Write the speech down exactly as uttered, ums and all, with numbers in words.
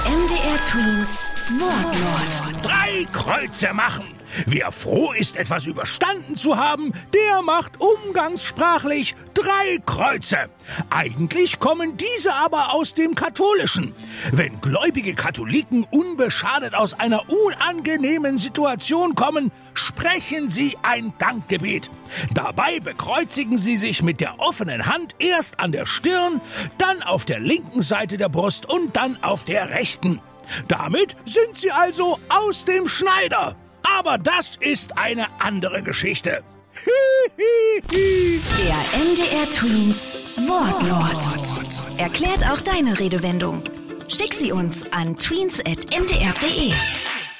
M D R Tweens Wortlaut. Drei Kreuze machen. Wer froh ist, etwas überstanden zu haben, der macht umgangssprachlich drei Kreuze. Eigentlich kommen diese aber aus dem Katholischen. Wenn gläubige Katholiken unbeschadet aus einer unangenehmen Situation kommen, sprechen sie ein Dankgebet. Dabei bekreuzigen sie sich mit der offenen Hand erst an der Stirn, dann auf der linken Seite der Brust und dann auf der rechten. Damit sind sie also aus dem Schneider. Aber das ist eine andere Geschichte. Der M D R Tweens Wortlaut. Erklärt auch deine Redewendung. Schick sie uns an tweens at m d r punkt d e.